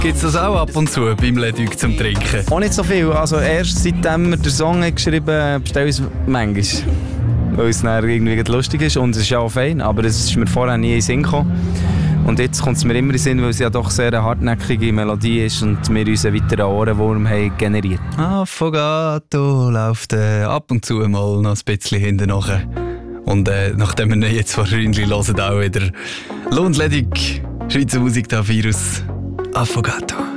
Gibt es das auch ab und zu beim Leduc zum Trinken? Auch nicht so viel. Also erst seitdem wir den Song geschrieben haben, bestelle ich es manchmal. Weil es dann irgendwie lustig ist und es ist ja auch fein, aber es ist mir vorher nie in den Sinn gekommen. Und jetzt kommt es mir immer in den Sinn, weil es ja doch sehr eine hartnäckige Melodie ist und wir unseren weiteren Ohrenwurm haben generiert. Affogato läuft ab und zu mal noch ein bisschen hinten nachher. Und nachdem wir ihn jetzt wahrscheinlich hören, auch wieder Lohn Leduc, Schweizer Musik da Virus, Affogato.